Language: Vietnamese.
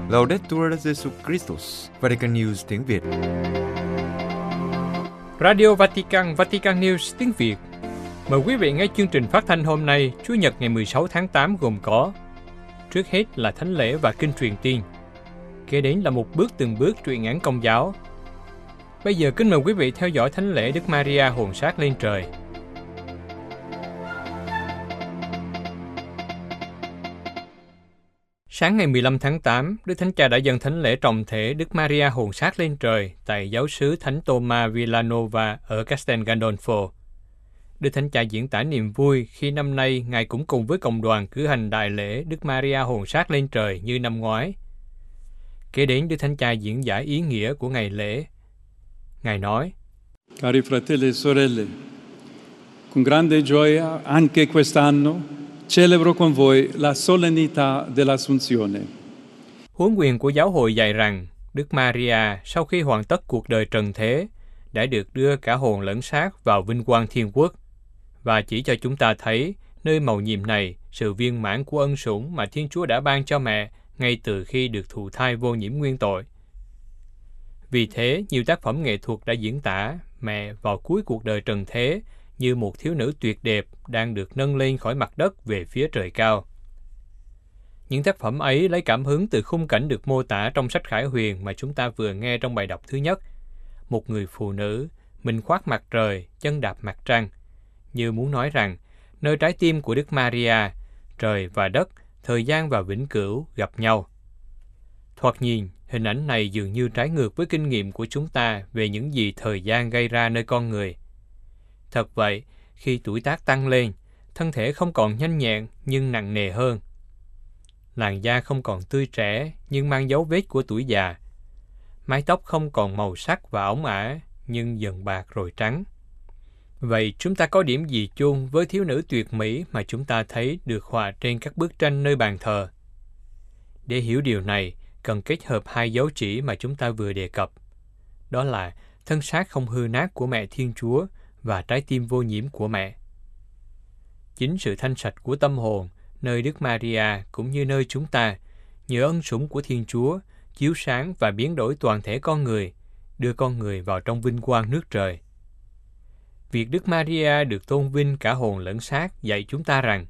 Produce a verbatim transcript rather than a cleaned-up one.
Laudetur Jesus Christus, Vatican News tiếng Việt. Radio Vatican, Vatican News tiếng Việt. Mời quý vị nghe chương trình phát thanh hôm nay, Chủ nhật ngày mười sáu tháng tám gồm có: trước hết là thánh lễ và kinh truyền tiên, kế đến là một bước từng bước truyện ngắn Công giáo. Bây giờ kính mời quý vị theo dõi thánh lễ Đức Maria hồn xác lên trời. Sáng ngày mười lăm tháng tám, Đức Thánh Cha đã dâng thánh lễ trọng thể Đức Maria hồn xác lên trời tại giáo xứ Thánh Thomas Villanova ở Castel Gandolfo. Đức Thánh Cha diễn tả niềm vui khi năm nay Ngài cũng cùng với cộng đoàn cử hành đại lễ Đức Maria hồn xác lên trời như năm ngoái. Kế đến, Đức Thánh Cha diễn giải ý nghĩa của ngày lễ. Ngài nói: Cari fratelli e sorelle, con grande gioia anche quest'anno celebro con voi la solennità dell'Assunzione. Huấn quyền của giáo hội dạy rằng Đức Maria sau khi hoàn tất cuộc đời trần thế đã được đưa cả hồn lẫn xác vào vinh quang thiên quốc, và chỉ cho chúng ta thấy nơi mầu nhiệm này sự viên mãn của ân sủng mà Thiên Chúa đã ban cho mẹ ngay từ khi được thụ thai vô nhiễm nguyên tội. Vì thế, nhiều tác phẩm nghệ thuật đã diễn tả mẹ vào cuối cuộc đời trần thế như một thiếu nữ tuyệt đẹp đang được nâng lên khỏi mặt đất về phía trời cao. Những tác phẩm ấy lấy cảm hứng từ khung cảnh được mô tả trong sách Khải Huyền mà chúng ta vừa nghe trong bài đọc thứ nhất. Một người phụ nữ, mình khoác mặt trời, chân đạp mặt trăng, như muốn nói rằng, nơi trái tim của Đức Maria, trời và đất, thời gian và vĩnh cửu gặp nhau. Thoạt nhìn, hình ảnh này dường như trái ngược với kinh nghiệm của chúng ta về những gì thời gian gây ra nơi con người. Thật vậy, khi tuổi tác tăng lên, thân thể không còn nhanh nhẹn nhưng nặng nề hơn. Làn da không còn tươi trẻ nhưng mang dấu vết của tuổi già. Mái tóc không còn màu sắc và óng ả nhưng dần bạc rồi trắng. Vậy chúng ta có điểm gì chung với thiếu nữ tuyệt mỹ mà chúng ta thấy được họa trên các bức tranh nơi bàn thờ? Để hiểu điều này, cần kết hợp hai dấu chỉ mà chúng ta vừa đề cập. Đó là thân xác không hư nát của mẹ Thiên Chúa và trái tim vô nhiễm của mẹ. Chính sự thanh sạch của tâm hồn, nơi Đức Maria cũng như nơi chúng ta, nhờ ân sủng của Thiên Chúa, chiếu sáng và biến đổi toàn thể con người, đưa con người vào trong vinh quang nước trời. Việc Đức Maria được tôn vinh cả hồn lẫn xác dạy chúng ta rằng